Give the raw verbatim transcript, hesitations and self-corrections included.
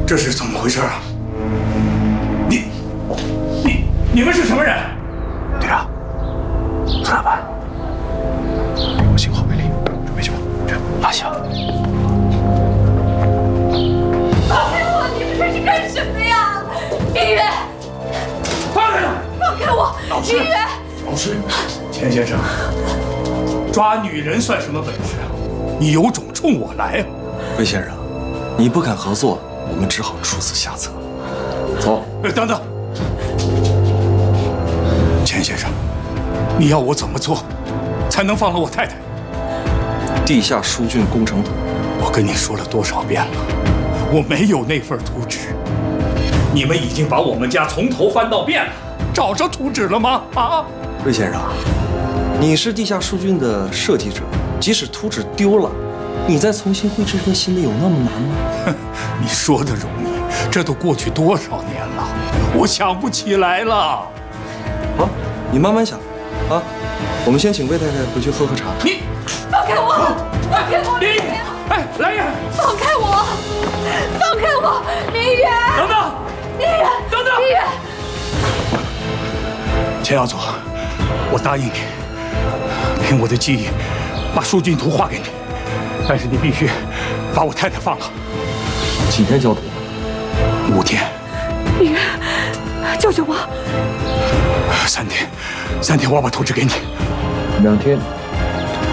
这是怎么回事啊？你、你、你们是什么人？ 队长，孙老板，给我信号为例，准备去吧。去，拿下。 放开我！你们这是干什么呀？明远， 放开他！ 放开我！ 老师， 明远， 老师，钱先生，抓女人算什么本事啊？你有种冲我来啊！ 魏先生，你不肯合作，我们只好出此下策。走。 呃，等等，钱先生，你要我怎么做，才能放了我太太？ 地下疏浚工程图， 我跟你说了多少遍了，我没有那份图纸。你们已经把我们家从头翻到遍了，找着图纸了吗？啊， 魏先生，你是地下疏浚的设计者，即使图纸丢了，你再重新绘制这个新的有那么难吗？ 哼，你说的容易，这都过去多少年了，我想不起来了。 好，你慢慢想，啊，我们先请魏太太回去喝喝茶。 你放开我！放开我！ 林，哎，来人！ 放开我！放开我！明远， 等等， 明远， 等等， 明远， 钱耀祖，我答应你，凭我的记忆，把疏浚图画给你，但是你必须把我太太放了。 几天交图？ 五天。 明远，救救我！ 三天，三天，我把图纸给你。 两天。